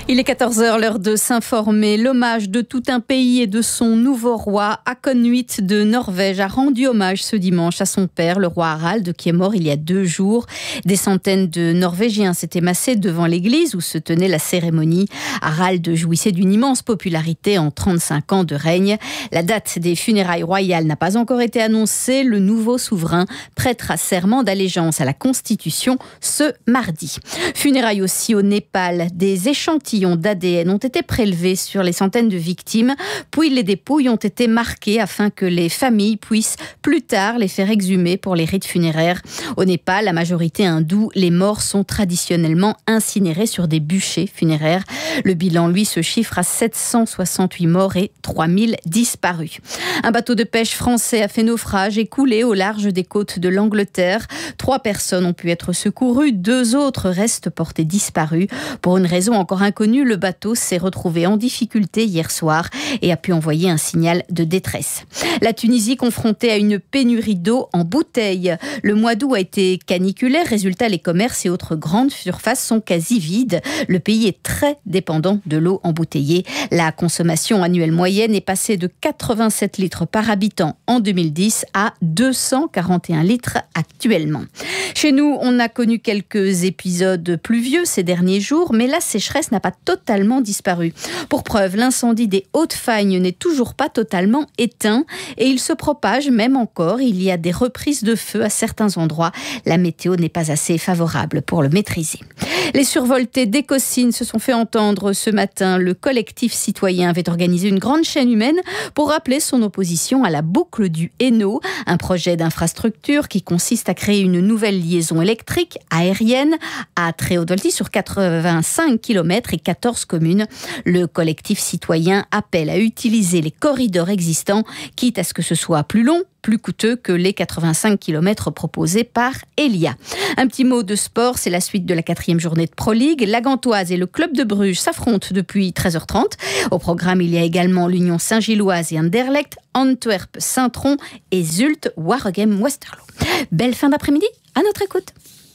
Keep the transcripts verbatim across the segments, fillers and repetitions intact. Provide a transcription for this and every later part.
Il est quatorze heures, l'heure de s'informer. L'hommage de tout un pays et de son nouveau roi, Håkon huit de Norvège, a rendu hommage ce dimanche à son père, le roi Harald, qui est mort il y a deux jours. Des centaines de Norvégiens s'étaient massés devant l'église où se tenait la cérémonie. Harald jouissait d'une immense popularité en trente-cinq ans de règne. La date des funérailles royales n'a pas encore été annoncée. Le nouveau souverain prêtera serment d'allégeance à la Constitution ce mardi. Funérailles aussi au Népal. Des échantillons d'A D N ont été prélevés sur les centaines de victimes, puis les dépouilles ont été marquées afin que les familles puissent plus tard les faire exhumer pour les rites funéraires. Au Népal, la majorité hindoue, les morts sont traditionnellement incinérés sur des bûchers funéraires. Le bilan, lui, se chiffre à sept cent soixante-huit morts et trois mille disparus. Un bateau de pêche français a fait naufrage et coulé au large des côtes de l'Angleterre. Trois personnes ont pu être secourues, deux autres restent portées disparues. Pour une raison encore inconnue, le bateau s'est retrouvé en difficulté hier soir et a pu envoyer un signal de détresse. La Tunisie confrontée à une pénurie d'eau en bouteilles. Le mois d'août a été caniculaire. Résultat, les commerces et autres grandes surfaces sont quasi vides. Le pays est très dépendant de l'eau embouteillée. La consommation annuelle moyenne est passée de quatre-vingt-sept litres par habitant en deux mille dix à deux cent quarante et un litres actuellement. Chez nous, on a connu quelques épisodes pluvieux ces derniers jours, mais la sécheresse n'a pas totalement disparu. Pour preuve, l'incendie des Hautes-Fagnes n'est toujours pas totalement éteint et il se propage même encore. Il y a des reprises de feu à certains endroits. La météo n'est pas assez favorable pour le maîtriser. Les survoltés d'Écossines se sont fait entendre ce matin. Le collectif citoyen avait organisé une grande chaîne humaine pour rappeler son opposition à la boucle du Hainaut, un projet d'infrastructure qui consiste à créer une nouvelle liaison électrique aérienne à très haute voltige sur quatre-vingt-cinq kilomètres et quatorze communes. Le collectif citoyen appelle à utiliser les corridors existants, quitte à ce que ce soit plus long, plus coûteux que les quatre-vingt-cinq kilomètres proposés par Elia. Un petit mot de sport, c'est la suite de la quatrième journée de Pro League. La Gantoise et le club de Bruges s'affrontent depuis treize heures trente. Au programme, il y a également l'Union Saint-Gilloise et Anderlecht, Antwerp, Saint-Tron et Zulte, Waregem, Westerlo. Belle fin d'après-midi, à notre écoute.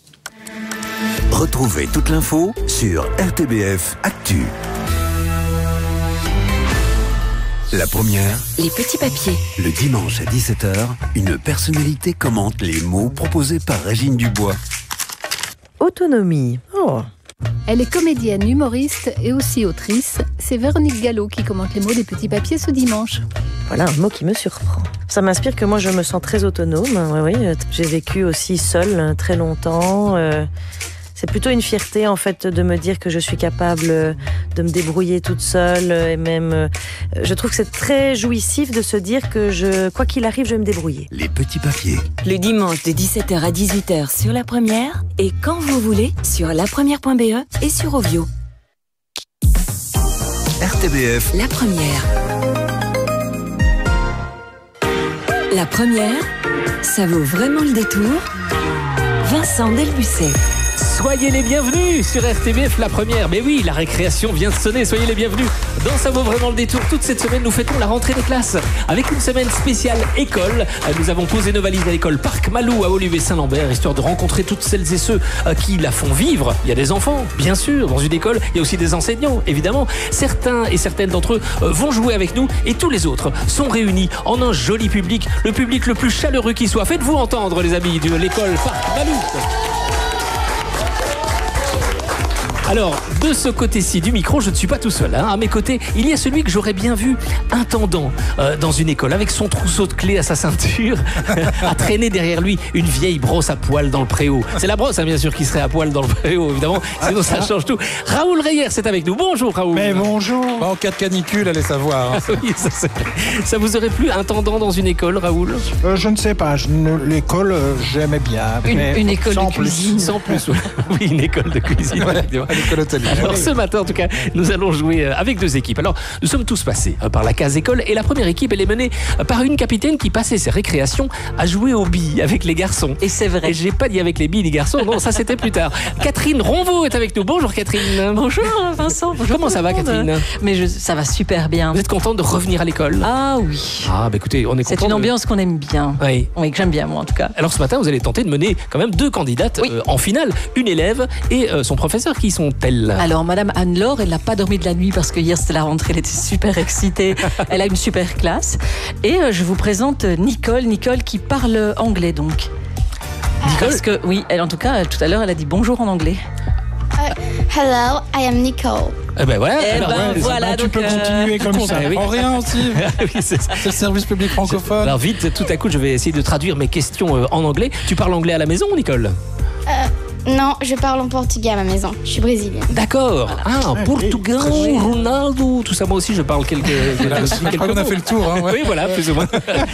Retrouvez toute l'info sur R T B F Actu. La première, les petits papiers. Le dimanche à dix-sept heures, une personnalité commente les mots proposés par Régine Dubois. Autonomie. Oh. Elle est comédienne, humoriste et aussi autrice. C'est Véronique Gallo qui commente les mots des petits papiers ce dimanche. Voilà un mot qui me surprend. Ça m'inspire que moi je me sens très autonome. Oui, oui. J'ai vécu aussi seule très longtemps. Euh, c'est plutôt une fierté en fait de me dire que je suis capable de me débrouiller toute seule. Et même, je trouve que c'est très jouissif de se dire que je, quoi qu'il arrive, je vais me débrouiller. Les petits papiers. Le dimanche de dix-sept heures à dix-huit heures sur La Première et quand vous voulez sur lapremière point b e et sur Ovio. R T B F. La Première. La Première, ça vaut vraiment le détour. Vincent Delbucet. Soyez les bienvenus sur R T B F, La Première. Mais oui, la récréation vient de sonner, soyez les bienvenus. Dans Ça vaut vraiment le détour, toute cette semaine, nous fêtons la rentrée des classes. Avec une semaine spéciale école, nous avons posé nos valises à l'école Parc Malou à Olivet-Saint-Lambert, histoire de rencontrer toutes celles et ceux qui la font vivre. Il y a des enfants, bien sûr, dans une école. Il y a aussi des enseignants, évidemment. Certains et certaines d'entre eux vont jouer avec nous et tous les autres sont réunis en un joli public, le public le plus chaleureux qui soit. Faites-vous entendre, les amis de l'école Parc Malou. Alors, de ce côté-ci du micro, je ne suis pas tout seul. Hein. À mes côtés, il y a celui que j'aurais bien vu intendant euh, dans une école, avec son trousseau de clés à sa ceinture, à traîner derrière lui une vieille brosse à poil dans le préau. C'est la brosse, hein, bien sûr, qui serait à poil dans le préau, évidemment. Sinon, ça change tout. Raoul Reyer, c'est avec nous. Bonjour, Raoul. Mais bonjour. En cas de canicule, allez savoir. Hein. Oui, ça, ça vous aurait plu intendant dans une école, Raoul? euh, Je ne sais pas. Je, l'école, euh, j'aimais bien. Une, mais une école de plus. cuisine. Sans plus. Oui, une école de cuisine. Ouais, l'école hôtelière. Alors ce matin, en tout cas, nous allons jouer avec deux équipes. Alors, nous sommes tous passés par la case école et la première équipe, elle est menée par une capitaine qui passait ses récréations à jouer aux billes avec les garçons. Et c'est vrai. Et j'ai pas dit avec les billes les garçons, non, ça c'était plus tard. Catherine Ronvaux est avec nous. Bonjour Catherine. Bonjour Vincent. Bonjour. Comment ça va Catherine? Mais je, ça va super bien. Vous êtes contente de revenir à l'école? Ah oui. Ah bah écoutez, on est content. C'est une de... ambiance qu'on aime bien. Oui. Oui, que j'aime bien moi en tout cas. Alors ce matin, vous allez tenter de mener quand même deux candidates oui. euh, en finale, une élève et euh, son professeur qui sont sont-elles? Alors, Madame Anne-Laure, elle n'a pas dormi de la nuit parce que hier c'était la rentrée, elle était super excitée. Elle a une super classe. Et euh, je vous présente Nicole, Nicole qui parle anglais donc. Nicole? Parce que, oui, elle, en tout cas, tout à l'heure, elle a dit bonjour en anglais. Uh, hello, I am Nicole. Eh ben voilà, Eh alors, ben, ouais, voilà, tu donc, peux euh, continuer comme ça. Ah oui. En rien aussi. oui, c'est ça. C'est le service public francophone. Alors vite, tout à coup, je vais essayer de traduire mes questions euh, en anglais. Tu parles anglais à la maison, Nicole? Euh, non, je parle en portugais à ma maison. Je suis brésilienne. D'accord. Ah, Portugal, Ronaldo, tout ça. Moi aussi, je parle quelques. Voilà, je crois qu'on a fait le tour. Hein, ouais. Oui, voilà, plus ou moins.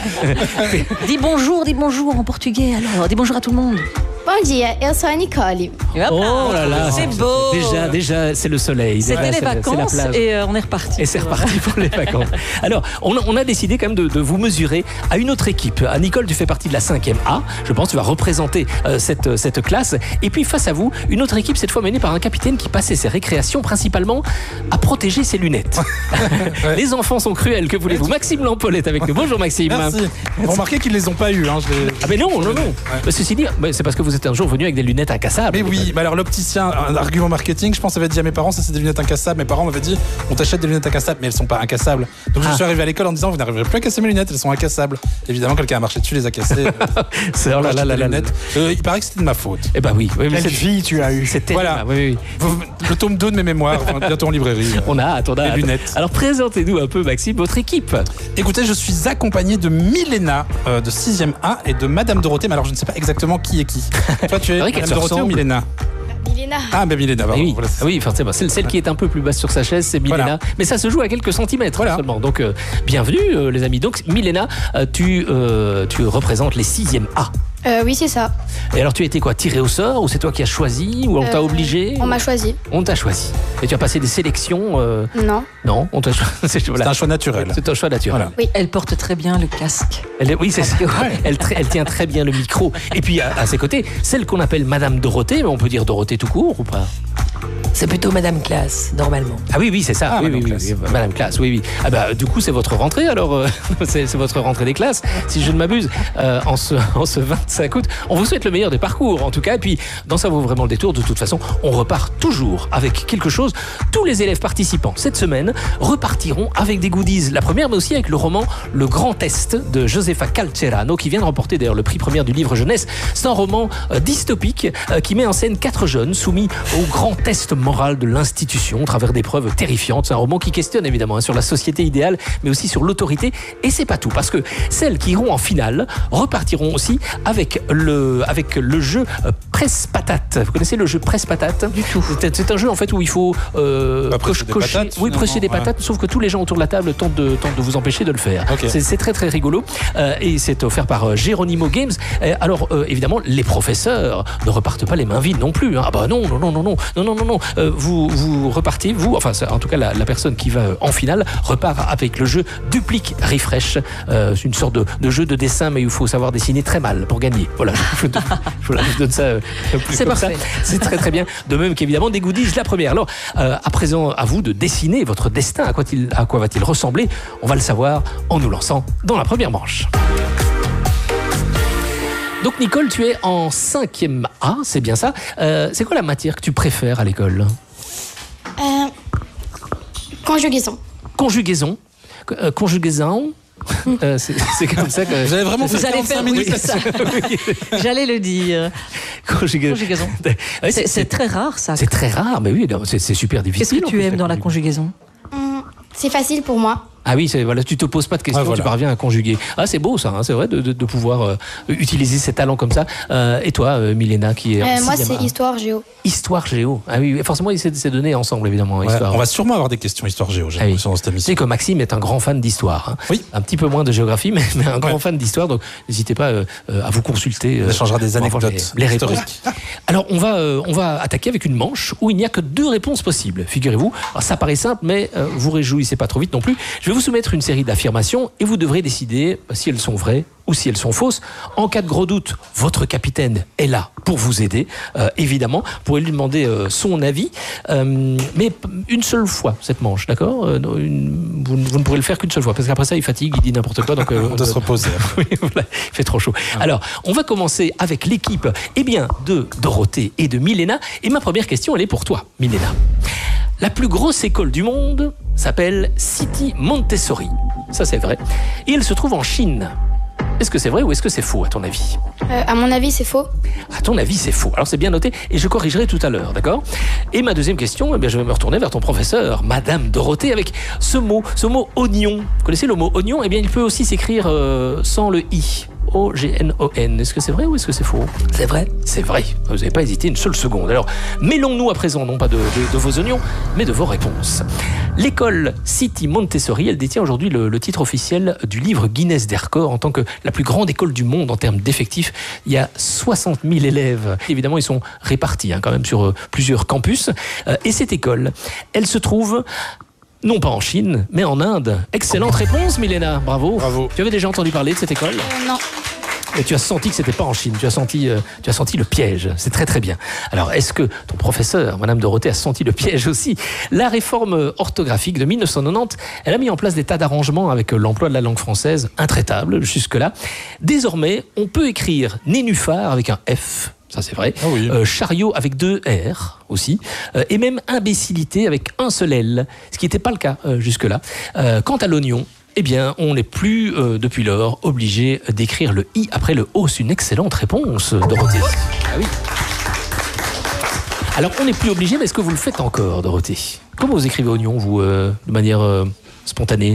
Dis bonjour, dis bonjour en portugais alors. Dis bonjour à tout le monde. Bom dia, eu sou a Nicole. Oh là là, c'est beau. Déjà, déjà, c'est le soleil. Déjà, C'était les c'est la- c'est la vacances plage. et euh, on est reparti. Et c'est reparti pour les vacances. Alors, on a, on a décidé quand même de, de vous mesurer à une autre équipe. À Nicole, tu fais partie de la cinquième A. Je pense que tu vas représenter euh, cette, cette classe. Et puis, face à vous, une autre équipe, cette fois menée par un capitaine qui passait ses récréations principalement à protéger ses lunettes. Ouais. Les enfants sont cruels, que voulez-vous? Maxime Lampol est avec nous. Bonjour Maxime. Merci. Vous remarquez qu'ils les ont pas eu. Hein, je les- Ah mais non, non, non. Ouais. Mais Ceci dit, mais c'est parce que vous êtes un jour venu avec des lunettes incassables. Mais oui, mais alors l'opticien, un argument marketing, je pense, avait dit à mes parents, ça c'est des lunettes incassables. Mes parents m'avaient dit, on t'achète des lunettes incassables, mais elles sont pas incassables. Donc je Ah. suis arrivé à l'école en disant, vous n'arriverez plus à casser mes lunettes, elles sont incassables. Évidemment, quelqu'un a marché dessus, les a cassées. C'est oh là là là là là. lunettes. Euh, il paraît que c'était de ma faute. Eh ben oui, oui, mais Quelle c'est- fille tu as eu. c'était Voilà. oui, oui. Vous- Le tome deux de mes mémoires, enfin, bientôt en librairie. On a hâte, on a Les hâte. lunettes. Alors présentez-nous un peu Maxime, votre équipe. Écoutez, je suis accompagné de Milena euh, de sixième A et de Madame Dorothée, mais alors je ne sais pas exactement qui est qui. Toi, tu es C'est vrai qu'elles Madame se Dorothée ou ressemblent. Milena? Milena. Ah, ben Milena, Ah pardon, oui, voilà, c'est ça. oui, forcément. Celle, celle qui est un peu plus basse sur sa chaise, c'est Milena. Voilà. Mais ça se joue à quelques centimètres Voilà. seulement. Donc, euh, bienvenue, euh, les amis. Donc, Milena, euh, tu, euh, tu représentes les sixième A. Euh, oui, c'est ça. Et alors, tu as été quoi, tiré au sort ou c'est toi qui as choisi ou on Euh, t'a obligé On m'a choisi. On t'a choisi. Et tu as passé des sélections euh, Non. Non, on t'a choisi. C'est C'est voilà. un choix naturel. C'est un choix naturel. Voilà. Elle porte très bien le casque. Elle est- oui, c'est ça. que- Elle, tra- elle tient très bien le micro. Et puis, à, à ses côtés, celle qu'on appelle Madame Dorothée, mais on peut dire Dorothée tout court ou pas? C'est plutôt Madame Classe, normalement. Ah oui, oui, c'est ça. Ah, oui, Madame oui, Classe. oui, oui, Madame Classe, oui, oui. Ah bah, du coup, c'est votre rentrée, alors, euh, c'est c'est votre rentrée des classes, si je ne m'abuse, euh, en, ce, en ce vingt-cinq août. On vous souhaite le meilleur des parcours, en tout cas. Et puis, dans Ça vaut vraiment le détour, de toute façon, on repart toujours avec quelque chose. Tous les élèves participants, cette semaine, repartiront avec des goodies. La première, mais aussi avec le roman Le Grand Test de Josefa Calcerano, qui vient de remporter d'ailleurs le prix première du livre jeunesse. C'est un roman euh, dystopique euh, qui met en scène quatre jeunes soumis au grand test moral de l'institution au travers d'épreuves terrifiantes. C'est un roman qui questionne évidemment hein, sur la société idéale, mais aussi sur l'autorité. Et c'est pas tout, parce que celles qui iront en finale repartiront aussi avec le, avec le jeu euh, Presse-Patate. Vous connaissez le jeu Presse-Patate? Du tout. C'est, c'est un jeu en fait où il faut euh, Bah, presser coche- des cocher, patates, oui, presser des finalement, patates, sauf que tous les gens autour de la table tentent de, tentent de vous empêcher de le faire. Ok. C'est, c'est très très rigolo euh, et c'est offert par euh, Geronimo Games. Euh, alors euh, évidemment, les professeurs ne repartent pas les mains vides non plus. Hein. Ah bah non, non, non, non, non, non, non, non, non. Euh, vous, vous repartez, vous, enfin c'est- en tout cas la, la personne qui va euh, en finale repart avec le jeu Duplique Refresh. Euh, c'est une sorte de, de jeu de dessin, mais il faut savoir dessiner très mal pour gagner. Voilà, je, vous- je vous- je vous donne ça. euh, plus C'est comme ça. parfait. C'est très très bien. De même qu'évidemment des goodies la première. Alors euh, à présent à vous de dessiner votre destin. À quoi, il, à quoi va-t-il ressembler? On va le savoir en nous lançant dans la première manche. Donc Nicole, tu es en cinquième A, c'est bien ça. Euh, c'est quoi la matière que tu préfères à l'école? Euh, conjugaison. Conjugaison. Euh, conjugaison. Euh, c'est, c'est comme ça que Vous avez vraiment Vous fait allez quarante-cinq faire minutes oui, là-dessus. ça. J'allais le dire. Conjuga- Conjugaison. Ouais, C'est, c'est, c'est très rare ça. c'est très rare, mais oui, non, c'est, c'est super Qu'est-ce difficile. que en tu plus, aimes dans la conjugaison. conjugaison? Hum, c'est facile pour moi. Ah oui, c'est, voilà, tu te poses pas de questions, Ah, voilà. tu parviens à conjuguer. Ah, c'est beau ça, hein, c'est vrai de, de, de pouvoir euh, utiliser ses talents comme ça. Euh, et toi, euh, Milena, qui est en Euh, moi, sixième c'est A. histoire géo. Histoire géo. Ah oui, oui, forcément, ils s'est s'est donné ensemble, évidemment. Ouais, histoire. on va sûrement avoir des questions histoire géo, j'ai Ah oui. l'impression, dans cette Tu sais émission. que Maxime est un grand fan d'histoire. Hein. Oui. Un petit peu moins de géographie, mais, mais un grand Ouais. fan d'histoire. Donc, n'hésitez pas euh, euh, à vous consulter. On échangera des pour avoir anecdotes les, les réponses. historiques. Alors, on va, euh, on va attaquer avec une manche où il n'y a que deux réponses possibles. Figurez-vous. Alors, ça paraît simple, mais euh, vous réjouissez pas trop vite non plus. Je vais vous soumettre une série d'affirmations et vous devrez décider si elles sont vraies ou si elles sont fausses. En cas de gros doute, votre capitaine est là pour vous aider, euh, évidemment. Vous pourrez lui demander euh, son avis, euh, mais une seule fois cette manche, d'accord euh, une, vous, vous ne pourrez le faire qu'une seule fois, parce qu'après ça, il fatigue, il dit n'importe quoi. Donc, euh, on doit se reposer. Oui, voilà, il fait trop chaud. Ah. Alors, on va commencer avec l'équipe eh bien, de Dorothée et de Milena. Et ma première question, elle est pour toi, Milena. La plus grosse école du monde s'appelle City Montessori. Ça, c'est vrai. Et elle se trouve en Chine. Est-ce que c'est vrai ou est-ce que c'est faux, à ton avis ? euh, À mon avis, c'est faux. À ton avis, c'est faux. Alors, c'est bien noté et je corrigerai tout à l'heure, d'accord ? Et ma deuxième question, eh bien, je vais me retourner vers ton professeur, Madame Dorothée, avec ce mot, ce mot oignon. Vous connaissez le mot oignon ? Eh bien, il peut aussi s'écrire euh, sans le i. O G N O N. Est-ce que c'est vrai ou est-ce que c'est faux ? C'est vrai. C'est vrai. Vous n'avez pas hésité une seule seconde. Alors, mêlons-nous à présent, non pas de, de, de vos oignons, mais de vos réponses. L'école City Montessori, elle détient aujourd'hui le, le titre officiel du livre Guinness des records en tant que la plus grande école du monde en termes d'effectifs. Il y a soixante mille élèves. Évidemment, ils sont répartis hein, quand même sur euh, plusieurs campus. Euh, et cette école, elle se trouve... non pas en Chine, mais en Inde. Excellente réponse, Milena. Bravo. Bravo. Tu avais déjà entendu parler de cette école ? Euh, non. Et tu as senti que c'était pas en Chine. Tu as senti, euh, tu as senti le piège. C'est très très bien. Alors, est-ce que ton professeur, Madame Dorothée, a senti le piège aussi ? La réforme orthographique de mille neuf cent quatre-vingt-dix, elle a mis en place des tas d'arrangements avec l'emploi de la langue française, intraitable jusque-là. Désormais, on peut écrire nénuphar avec un F. Ça, c'est vrai. Ah oui. euh, chariot avec deux R aussi. Euh, et même imbécilité avec un seul L, ce qui n'était pas le cas euh, jusque-là. Euh, quant à l'oignon, eh bien, on n'est plus, euh, depuis lors, obligé d'écrire le I après le O. C'est une excellente réponse, Dorothée. Ah oui. Alors, on n'est plus obligé, mais est-ce que vous le faites encore, Dorothée ? Comment vous écrivez oignon, vous, euh, de manière euh, spontanée ?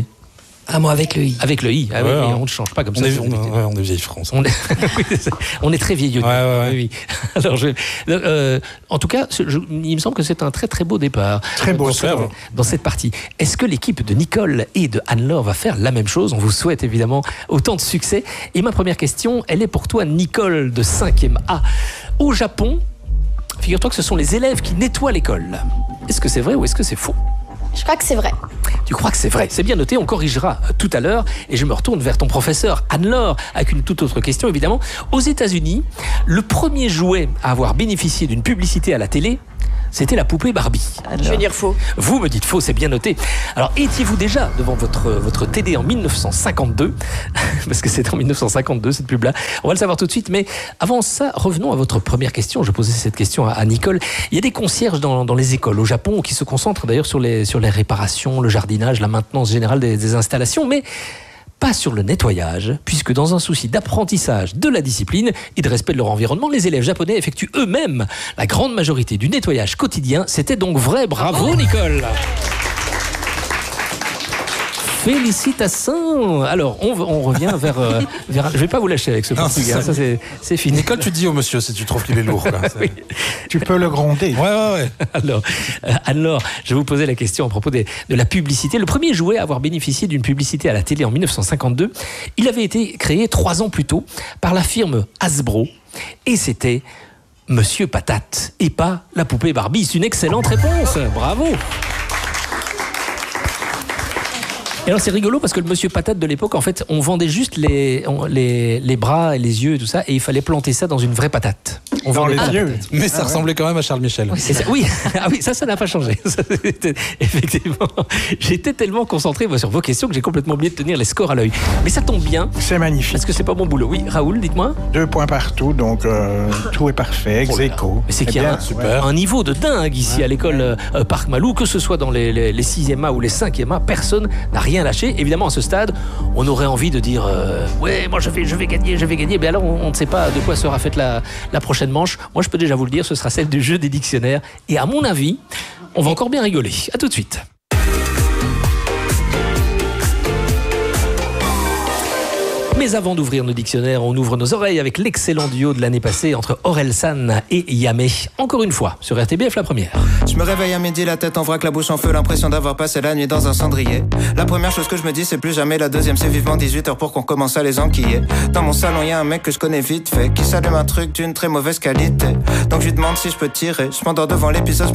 Ah, moi, avec le I. Avec le I, ah ouais, oui, hein. On ne change pas comme on ça. Est, on, ouais, on est vieille France. On est, oui, on est très vieillot. Ouais, ouais, ouais. Oui. Alors, je, euh, en tout cas, je, il me semble que c'est un très très beau départ. Très beau, dans, c'est cette, vrai. dans cette partie. Est-ce que l'équipe de Nicole et de Anne-Laure va faire la même chose ? On vous souhaite évidemment autant de succès. Et ma première question, elle est pour toi, Nicole, de cinquième A. Au Japon, figure-toi que ce sont les élèves qui nettoient l'école. Est-ce que c'est vrai ou est-ce que c'est faux ? Je crois que c'est vrai. Tu crois que c'est vrai ? C'est bien noté, on corrigera tout à l'heure. Et je me retourne vers ton professeur Anne-Laure avec une toute autre question, évidemment. Aux États-Unis, le premier jouet à avoir bénéficié d'une publicité à la télé, c'était la poupée Barbie. Je vais dire faux. Vous me dites faux, c'est bien noté. Alors, étiez-vous déjà devant votre, votre télé en mille neuf cent cinquante-deux ? Parce que c'est en mille neuf cent cinquante-deux, cette pub-là. On va le savoir tout de suite. Mais avant ça, revenons à votre première question. Je posais cette question à, à Nicole. Il y a des concierges dans, dans les écoles au Japon qui se concentrent d'ailleurs sur les, sur les réparations, le jardinage, la maintenance générale des, des installations. Mais pas sur le nettoyage, puisque dans un souci d'apprentissage de la discipline et de respect de leur environnement, les élèves japonais effectuent eux-mêmes la grande majorité du nettoyage quotidien. C'était donc vrai. Bravo, Nicole. Félicitations. Alors, on, on revient vers, euh, vers... Je ne vais pas vous lâcher avec ce portugais, ça, ça c'est, c'est fini. Nicole, tu dis au monsieur si tu trouves qu'il est lourd. Là, oui. Tu peux le gronder. Ouais, ouais, ouais. Alors, euh, alors, je vais vous poser la question à propos des, de la publicité. Le premier jouet à avoir bénéficié d'une publicité à la télé en mille neuf cent cinquante-deux, il avait été créé trois ans plus tôt par la firme Hasbro. Et c'était Monsieur Patate et pas la poupée Barbie. C'est une excellente réponse. Bravo. Et alors c'est rigolo parce que le Monsieur Patate de l'époque, en fait, on vendait juste les, on, les, les bras et les yeux et tout ça, et il fallait planter ça dans une vraie patate. On dans les pas yeux. Mais ça ah, ressemblait ouais. quand même à Charles Michel. Oui, c'est ça. Oui. Ah oui, ça, ça n'a pas changé. Ça, effectivement, j'étais tellement concentré moi, sur vos questions que j'ai complètement oublié de tenir les scores à l'œil. Mais ça tombe bien. C'est magnifique. Parce que c'est pas mon boulot. Oui, Raoul, dites-moi. Deux points partout, donc euh, tout est parfait, ex aequo. Mais c'est qu'il y a un, super. un niveau de dingue ici ouais. à l'école euh, Parc Malou, que ce soit dans les, les, les sixième A ou les cinquième A, personne n'a rien lâché. Évidemment, à ce stade, on aurait envie de dire euh, ouais, moi je vais, je vais gagner, je vais gagner. Mais alors, on, on ne sait pas de quoi sera faite la, la prochaine manche. Moi, je peux déjà vous le dire, ce sera celle du jeu des dictionnaires. Et à mon avis, on va encore bien rigoler. À tout de suite. Mais avant d'ouvrir nos dictionnaires, on ouvre nos oreilles avec l'excellent duo de l'année passée entre Orelsan et Yamé. Encore une fois, sur R T B F, la première. Je me réveille à midi, la tête en vrac, la bouche en feu, l'impression d'avoir passé la nuit dans un cendrier. La première chose que je me dis, c'est plus jamais. La deuxième, c'est vivement dix-huit heures pour qu'on commence à les enquiller. Dans mon salon, y a un mec que je connais vite fait, qui s'allume un truc d'une très mauvaise qualité. Donc je lui demande si je peux tirer. Je m'endors devant l'épisode.